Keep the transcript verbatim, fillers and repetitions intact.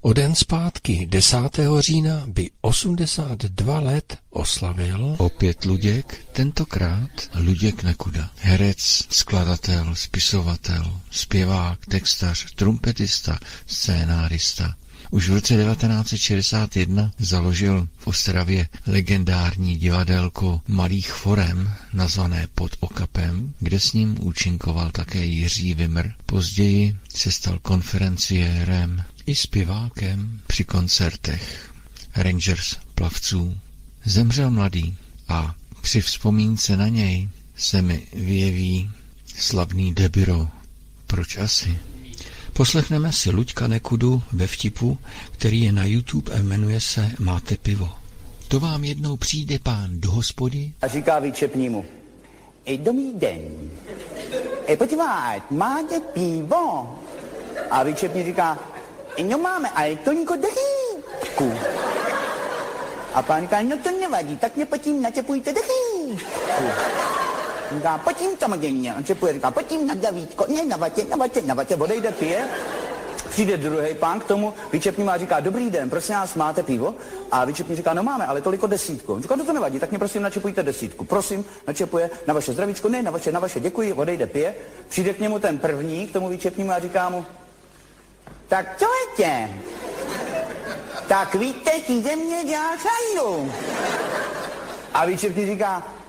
O den zpátky, desátého října, by osmdesát dva let oslavil opět Luděk, tentokrát Luděk Nekuda. Herec, skladatel, spisovatel, zpěvák, textař, trumpetista, scénárista. Už v roce devatenáct set šedesát jedna založil v Ostravě legendární divadelko malých forem, nazvané Pod okapem, kde s ním účinkoval také Jiří Vimr. Později se stal konferenciérem i zpěvákem při koncertech Rangers plavců. Zemřel mladý a při vzpomínce na něj se mi vyjeví slavný Debiro. Proč asi? Poslechneme si Luďka Nekudu ve vtipu, který je na YouTube a jmenuje se Máte pivo. To vám jednou přijde pán do hospody a říká výčepnímu: Ej, dobrý den. Ej, podívej, máte pivo? A výčepní říká: Ej, no máme, ale to niko dechýku. A pán říká: No to nevadí, tak mě potím načepujte dechýku. Říká: Potím to maděně. On čepuje, říká: Potím na davítko. Ne, na vatě, na vatě, na vatě. Odejde, pije. Přijde druhý pán k tomu výčepnímu a říká: Dobrý den, prosím vás, máte pivo? A výčepní říká: No máme, ale toliko desítku. On říká: No to nevadí, tak mě prosím načepujte desítku. Prosím, načepuje na vaše zdravíčko. Ne, na vaše, na vaše, děkuji. Odejde, pije. Přijde k němu ten první, k tomu výčepnímu a říká mu: Tak co je tě? Tak víte, tí ze mě dělá srandu. A výčepní říká: